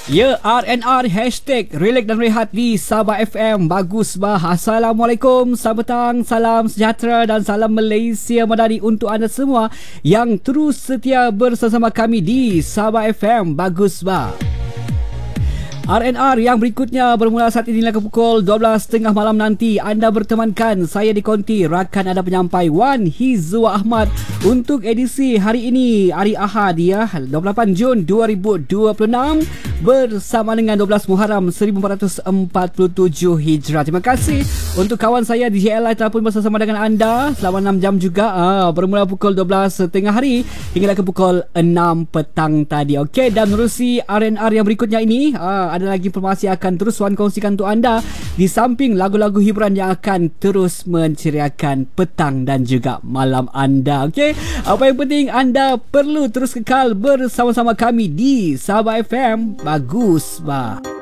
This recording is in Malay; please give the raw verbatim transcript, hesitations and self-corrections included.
Ya, R and R Hashtag Relax dan Rehat di Sabah F M. Bagus bah. Assalamualaikum, selamat petang, salam sejahtera dan salam Malaysia Madani untuk anda semua yang terus setia bersama kami di Sabah F M. Bagus bah. R and R yang berikutnya bermula saat ini hingga pukul dua belas tiga puluh malam nanti. Anda bertemankan saya di konti rakan anda penyampai Wan Hizwa Ahmad untuk edisi hari ini, hari Ahad ya, dua puluh lapan Jun dua ribu dua puluh enam bersama dengan dua belas Muharram seribu empat ratus empat puluh tujuh Hijrah. Terima kasih untuk kawan saya D J L I telah pun bersama dengan anda selama enam jam juga, ah, bermula pukul dua belas tengah hari hingga ke pukul enam petang tadi. Okey, dan menerusi R and R yang berikutnya ini, ah, ada lagi informasi akan terus Wan kongsikan untuk anda di samping lagu-lagu hiburan yang akan terus menceriakan petang dan juga malam anda. Okey, apa yang penting anda perlu terus kekal bersama-sama kami di Sabah F M. Bagus bah.